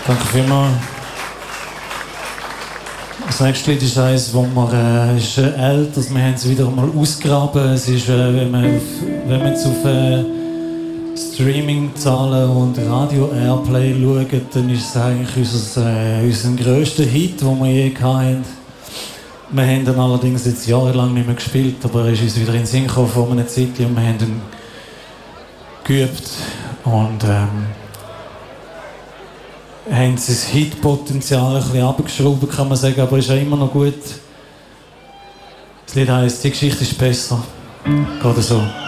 Danke vielmals. Das nächste Lied ist eines, wo wir ist älter, wir haben es wieder mal ausgegraben. Es ist, wenn man jetzt auf Streaming-Zahlen und Radio-Airplay schaut, dann ist es eigentlich unser grösster Hit, den wir je hatten. Wir haben ihn allerdings jetzt jahrelang nicht mehr gespielt, aber er ist uns wieder in den Sinn gekommen vor einer Zeit und wir haben ihn geübt und haben sein Hitpotenzial ein bisschen abgeschraubt, kann man sagen, aber ist ja immer noch gut. Das Lied heisst «Die Geschichte ist besser». Geht so.